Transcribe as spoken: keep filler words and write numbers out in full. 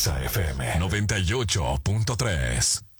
Exa F M noventa y ocho punto tres.